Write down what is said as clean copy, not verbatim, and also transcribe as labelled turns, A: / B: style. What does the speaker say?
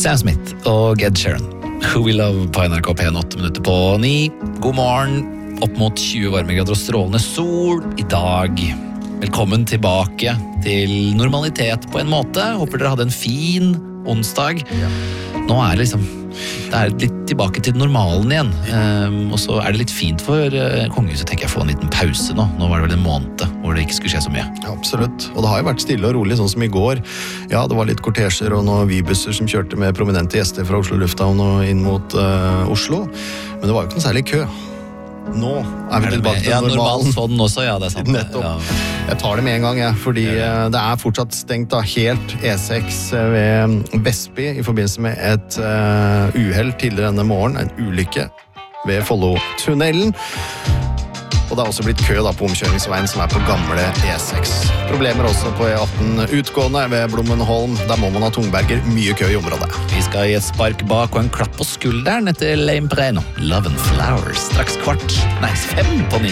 A: Sam Smith og Ed Sheeran. Who We Love på NRK P1, 8 minutter på 9. God morgen, opp mot 20 varmegrader og strålende sol i dag. Velkommen tilbake til normalitet på en måte. Håper dere hadde en fin onsdag. Nå det litt tilbake til normalen igjen. Og så det litt fint for kongehuset, tenker jeg, å få en liten pause nå. Nå var det vel en måned hvor det ikke skulle skje så mye.
B: Ja, absolutt. Og det har jo vært stille og rolig, sånn som i går. Ja, det var litt kortesjer og noen vibusser som kjørte med prominente gjester fra Oslo Lufthavn og inn mot Oslo. Men det var jo ikke noe særlig kø. Nå vi tilbake til normalen.
A: Normalen sånn også, ja, det sant.
B: Nettopp.
A: Ja.
B: Jeg tar det med en gang, fordi det fortsatt stengt da, helt E6 ved Vestby i forbindelse med et uheld tidligere denne morgen, en ulykke ved Follotunnelen. Og det også blitt kø da, på omkjøringsveien som på gamle E6. Problemer også på E18 utgående ved Blommenholm. Der må man ha tungberger, mye kø i området.
A: Vi skal gi et spark bak og en klapp på skulderen etter Lame Preno. Love and Flowers, straks 5 på 9.